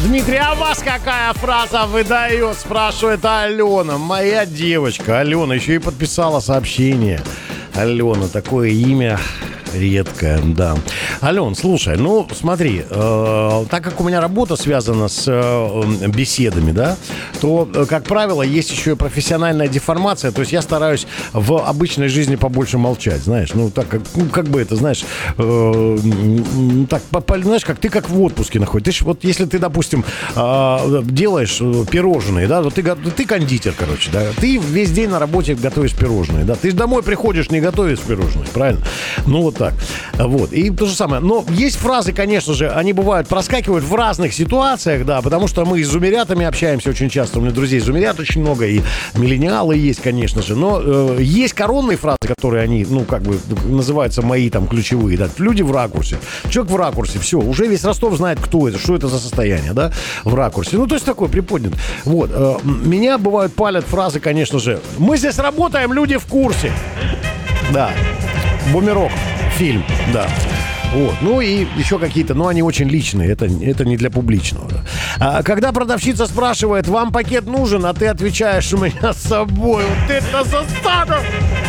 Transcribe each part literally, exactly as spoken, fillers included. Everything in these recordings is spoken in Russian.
Дмитрий, а вас какая фраза выдает? Спрашивает Алена. Моя девочка Алена еще и подписала сообщение. Алена, такое имя редкое, да. Ален, слушай, ну смотри, э, так как у меня работа связана с э, беседами, да, то, э, как правило, есть еще и профессиональная деформация. То есть я стараюсь в обычной жизни побольше молчать, знаешь. Ну, так как, ну, как бы это, знаешь, э, так, знаешь, как ты как в отпуске находишься. Ты ж, вот если ты, допустим, э, делаешь пирожные, да, вот ты, ты кондитер, короче, да, ты весь день на работе готовишь пирожные, да, ты же домой приходишь, не готовишь пирожные, правильно? Ну, вот так. Вот. И то же самое. Но есть фразы, конечно же, они бывают, проскакивают в разных ситуациях, да, потому что мы с зумерятами общаемся очень часто. У меня друзей зумерят очень много, и миллениалы есть, конечно же. Но э, есть коронные фразы, которые они, ну, как бы, называются мои там ключевые, да. Люди в ракурсе. Человек в ракурсе. Все. Уже весь Ростов знает, кто это, что это за состояние, да, в ракурсе. Ну, то есть такой приподнят. Вот. Э, меня бывают палят фразы, конечно же. Мы здесь работаем, люди в курсе. Да. Бумерок. Фильм, да. Вот. Ну и еще какие-то, но они очень личные, это, это не для публичного. Да. А когда продавщица спрашивает, вам пакет нужен, а ты отвечаешь, у меня с собой, вот это засада!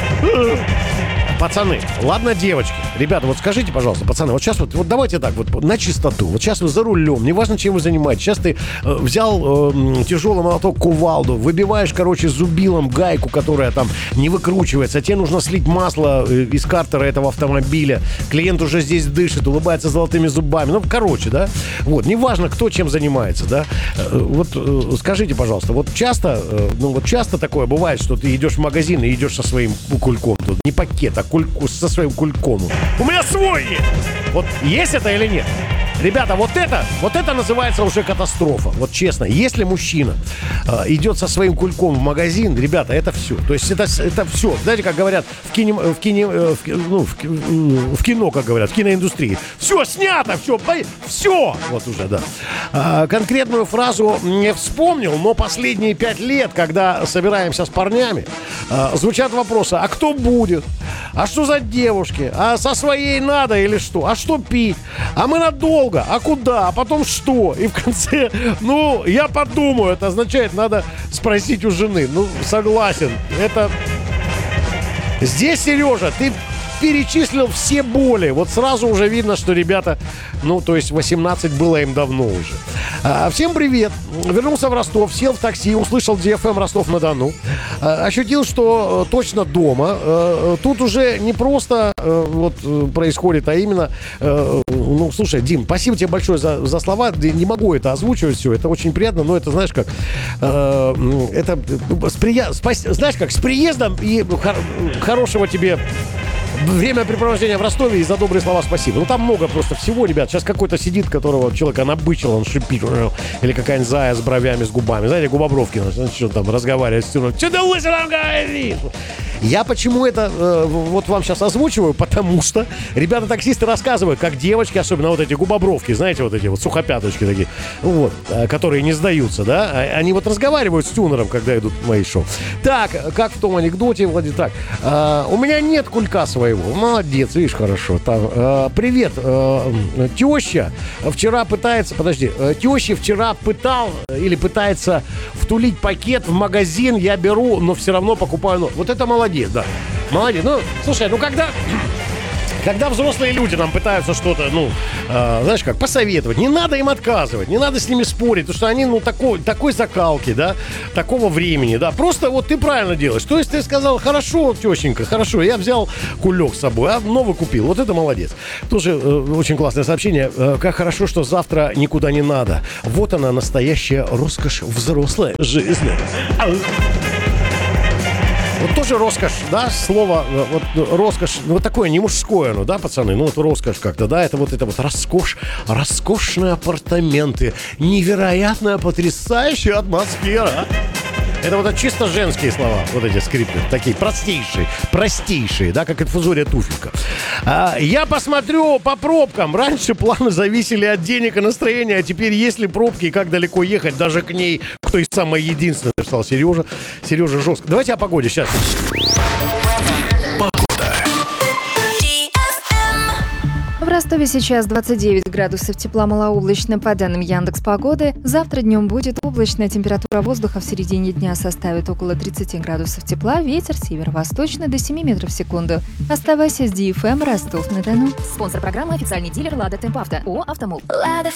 Пацаны, ладно, девочки. Ребята, вот скажите, пожалуйста, пацаны, вот сейчас вот, вот давайте так, вот на чистоту. Вот сейчас вы за рулем, неважно, чем вы занимаетесь. Сейчас ты э, взял э, тяжелый молоток, кувалду, выбиваешь, короче, зубилом гайку, которая там не выкручивается. Тебе нужно слить масло э, из картера этого автомобиля. Клиент уже здесь дышит, улыбается золотыми зубами. Ну, короче, да. Вот, неважно, кто чем занимается, да. Э, вот э, скажите, пожалуйста, вот часто, э, ну вот часто такое бывает, что ты идешь в магазин и идешь со своим кульком. Тут не пакет, а кульку, со своим кульком. У меня свой есть! Вот есть это или нет? Ребята, вот это, вот это называется уже катастрофа. Вот честно, если мужчина э, идет со своим кульком в магазин, ребята, это все. То есть это, это все. Знаете, как говорят в, кине, в, кине, в, ну, в, в кино, как говорят, в киноиндустрии. Все снято, все, все. Вот уже, да. А, конкретную фразу не вспомнил, но последние пять лет, когда собираемся с парнями, а, звучат вопросы, а кто будет? А что за девушки? А со своей надо или что? А что пить? А мы надолго? А куда? А потом что? И в конце, ну, я подумаю, это означает, надо спросить у жены. Ну, согласен, это... Здесь, Сережа, ты перечислил все боли. Вот сразу уже видно, что ребята, ну, то есть восемнадцать было им давно уже. А, всем привет. Вернулся в Ростов, сел в такси, услышал ди эф эм Ростов-на-Дону. А, ощутил, что а, точно дома. А, тут уже не просто а, вот происходит, а именно... А, ну, слушай, Дим, спасибо тебе большое за, за слова. Не могу это озвучивать все. Это очень приятно, но это, знаешь, как... А, это с прия... Спас... Знаешь, как с приездом и хор... хорошего тебе... времяпрепровождения в Ростове и за добрые слова спасибо. Ну, там много просто всего, ребят. Сейчас какой-то сидит, которого человека набычил, он шипит. Или какая-нибудь зая с бровями, с губами. Знаете, губобровки. Что там, разговаривает с тюрьмой. Что ты лысый там говоришь? Я почему это э, вот вам сейчас озвучиваю? Потому что ребята-таксисты рассказывают, как девочки, особенно вот эти губобровки, знаете, вот эти вот сухопяточки такие, вот, э, которые не сдаются, да, они вот разговаривают с тюнером, когда идут в мои шоу. Так, как в том анекдоте, Владимир, так, э, у меня нет кулька своего. Молодец, видишь, хорошо. Там, э, привет, э, теща вчера пытается, подожди, э, теща вчера пытал или пытается втулить пакет в магазин, я беру, но все равно покупаю. Ну, вот это молодец. Молодец, да. Молодец. Ну, слушай, ну когда... Когда взрослые люди нам пытаются что-то, ну, э, знаешь как, посоветовать, не надо им отказывать, не надо с ними спорить, потому что они, ну, такой, такой закалки, да, такого времени, да. Просто вот ты правильно делаешь. То есть ты сказал, хорошо, тещенька, хорошо, я взял кулек с собой, а новый купил. Вот это молодец. Тоже э, очень классное сообщение. Э, как хорошо, что завтра никуда не надо. Вот она, настоящая роскошь взрослой жизни. Вот тоже роскошь, да, слово, вот роскошь, ну, вот такое не мужское, ну, да, пацаны, ну, вот роскошь как-то, да, это вот это вот роскошь, роскошные апартаменты, невероятная, потрясающая атмосфера. Это вот чисто женские слова, вот эти скрипты, такие простейшие, простейшие, да, как инфузория туфелька. А, я посмотрю по пробкам. Раньше планы зависели от денег и настроения, а теперь есть ли пробки и как далеко ехать, даже к ней, кто и самое единственное, написал Сережа. Сережа жестко. Давайте о погоде сейчас. В Ростове сейчас двадцать девять градусов тепла, малооблачно. По данным Яндекс.Погоды, завтра днем будет облачно. Температура воздуха в середине дня составит около тридцать градусов тепла. Ветер северо-восточный до семи метров в секунду. Оставайся с ди эф эм Ростов-на-Дону. Спонсор программы — официальный дилер «Лада Темпавто». ООО «Автомол». Лада